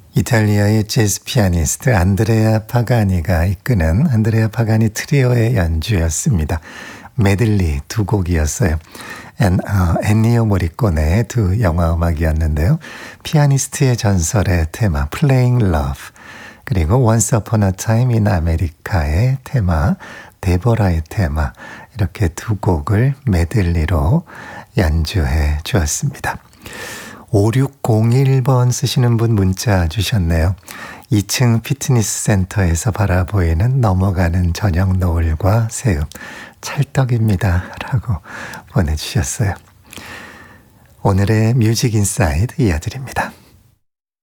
이탈리아의 재즈 피아니스트 안드레아 파가니가 이끄는 안드레아 파가니 트리오의 연주였습니다. 메들리 두 곡이었어요. 엔니오 모리코네의 두 영화 음악이었는데요. 피아니스트의 전설의 테마 Playing Love, 그리고 Once Upon a Time in America의 테마 데보라의 테마, 이렇게 두 곡을 메들리로 연주해 주었습니다. 5601번 쓰시는 분 문자 주셨네요. 2층 피트니스 센터에서 바라보이는 넘어가는 저녁 노을과 새음, 찰떡입니다 라고 보내주셨어요. 오늘의 뮤직 인사이드 이어드립니다.